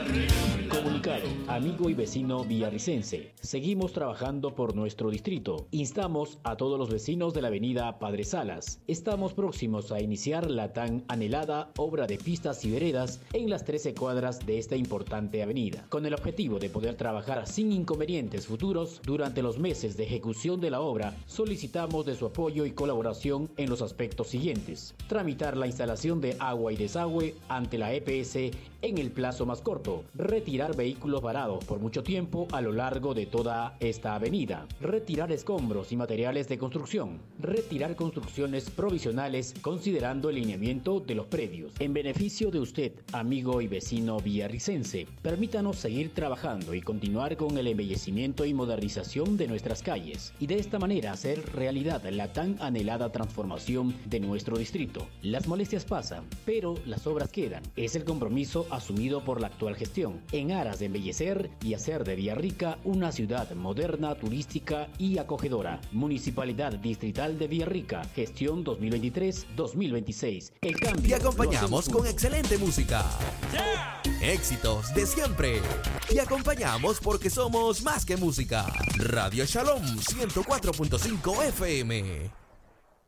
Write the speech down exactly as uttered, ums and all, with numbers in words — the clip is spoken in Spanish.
Comunicado, amigo y vecino villarricense. Seguimos trabajando por nuestro distrito. Instamos a todos los vecinos de la avenida Padre Salas. Estamos próximos a iniciar la tan anhelada obra de pistas y veredas en las trece cuadras de esta importante avenida, con el objetivo de poder trabajar sin inconvenientes futuros durante los meses de ejecución de la obra. Solicitamos de su apoyo y colaboración en los aspectos siguientes: tramitar la instalación de agua y desagüe ante la E P S en el plazo más corto, retirar vehículos varados por mucho tiempo a lo largo de toda esta avenida, retirar escombros y materiales de construcción, retirar construcciones provisionales considerando el lineamiento de los predios. En beneficio de usted, amigo y vecino villarricense, permítanos seguir trabajando y continuar con el embellecimiento y modernización de nuestras calles, y de esta manera hacer realidad la tan anhelada transformación de nuestro distrito. Las molestias pasan, pero las obras quedan. Es el compromiso asumido por la actual gestión, en aras de embellecer y hacer de Villarrica una ciudad moderna, turística y acogedora. Municipalidad Distrital de Villarrica, gestión dos mil veintitrés dos mil veintiséis. El cambio. Te acompañamos con excelente música. Yeah. Éxitos de siempre. Te acompañamos porque somos más que música. Radio Shalom ciento cuatro punto cinco F M.